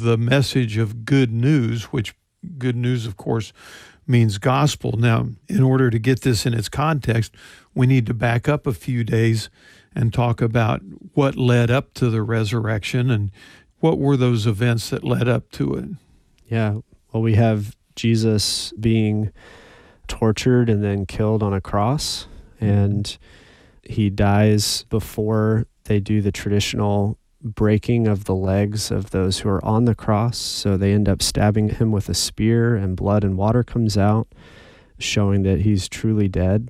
the message of good news, which good news, of course, means gospel. Now, in order to get this in its context, we need to back up a few days and talk about what led up to the resurrection and what were those events that led up to it. Yeah, well, we have Jesus being tortured and then killed on a cross, and he dies before they do the traditional breaking of the legs of those who are on the cross. So they end up stabbing him with a spear, and blood and water comes out, showing that he's truly dead.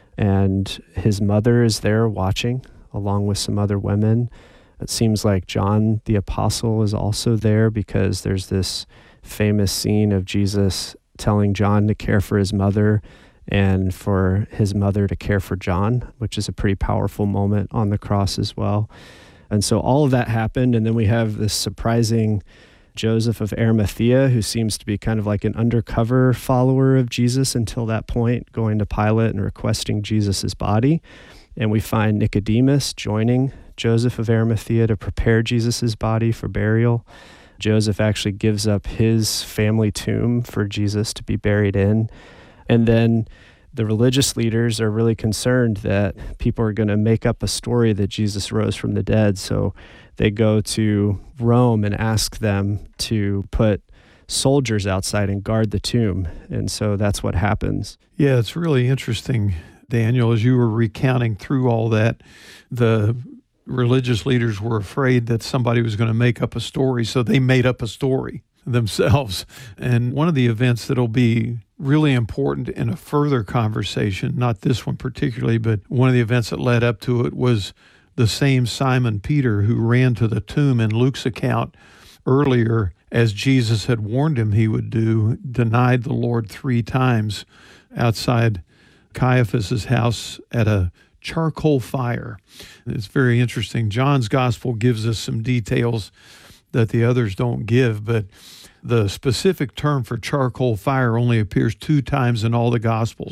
And his mother is there watching, along with some other women. It seems like John the Apostle is also there, because there's this famous scene of Jesus telling John to care for his mother and for his mother to care for John, which is a pretty powerful moment on the cross as well. And so all of that happened, and then we have this surprising Joseph of Arimathea, who seems to be kind of like an undercover follower of Jesus until that point, going to Pilate and requesting Jesus's body. And we find Nicodemus joining Joseph of Arimathea to prepare Jesus's body for burial. Joseph actually gives up his family tomb for Jesus to be buried in. And then the religious leaders are really concerned that people are going to make up a story that Jesus rose from the dead. So they go to Rome and ask them to put soldiers outside and guard the tomb. And so that's what happens. Yeah, it's really interesting, Daniel, as you were recounting through all that, the religious leaders were afraid that somebody was going to make up a story, so they made up a story themselves. And one of the events that'll be really important in a further conversation, not this one particularly, but one of the events that led up to it was the same Simon Peter who ran to the tomb in Luke's account earlier, as Jesus had warned him he would do, denied the Lord 3 times outside Caiaphas's house at a charcoal fire. It's very interesting. John's gospel gives us some details that the others don't give, but the specific term for charcoal fire only appears 2 times in all the gospels.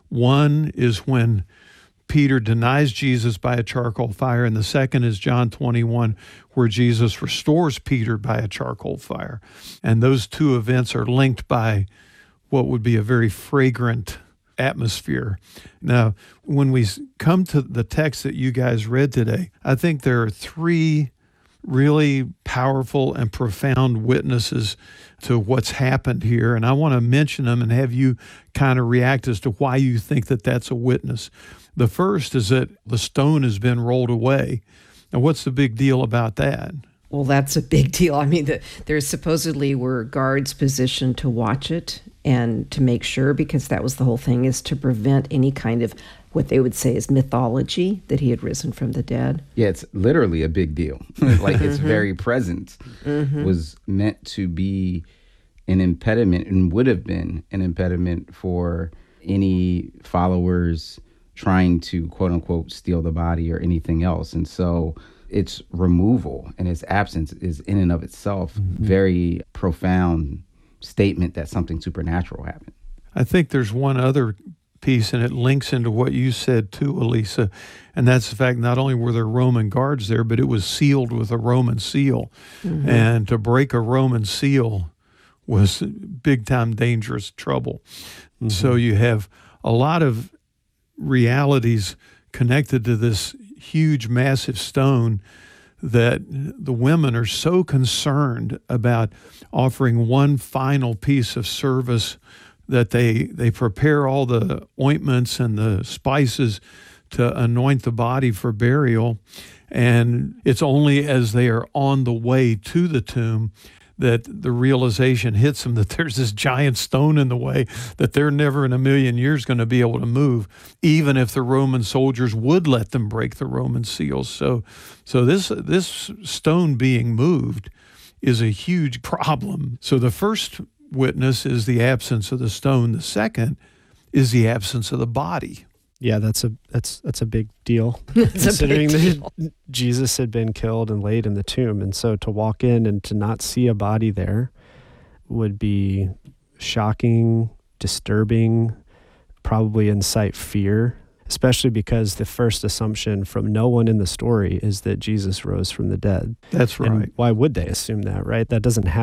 One is when Peter denies Jesus by a charcoal fire, and the second is John 21, where Jesus restores Peter by a charcoal fire. And those 2 events are linked by what would be a very fragrant atmosphere. Now, when we come to the text that you guys read today, I think there are 3 really powerful and profound witnesses to what's happened here. And I want to mention them and have you kind of react as to why you think that that's a witness. The first is that the stone has been rolled away. Now, what's the big deal about that? Well, that's a big deal. I mean, there supposedly were guards positioned to watch it and to make sure, because that was the whole thing, is to prevent any kind of what they would say is mythology that he had risen from the dead. Yeah, it's literally a big deal. Like its very presence was meant to be an impediment, and would have been an impediment for any followers trying to, quote unquote, steal the body or anything else. And so its removal and its absence is in and of itself very profound statement that something supernatural happened. I think there's one other piece, and it links into what you said too, Elisa, and that's the fact not only were there Roman guards there, but it was sealed with a Roman seal. And to break a Roman seal was big-time dangerous trouble. So you have a lot of realities connected to this huge, massive stone that the women are so concerned about offering one final piece of service that they prepare all the ointments and the spices to anoint the body for burial. And it's only as they are on the way to the tomb that the realization hits them that there's this giant stone in the way that they're never in a million years going to be able to move, even if the Roman soldiers would let them break the Roman seals. So this stone being moved is a huge problem. So the first witness is the absence of the stone. The second is the absence of the body. Yeah, that's a big deal. Considering that Jesus had been killed and laid in the tomb. And so to walk in and to not see a body there would be shocking, disturbing, probably incite fear, especially because the first assumption from no one in the story is that Jesus rose from the dead. That's right. And why would they assume that, right? That doesn't happen.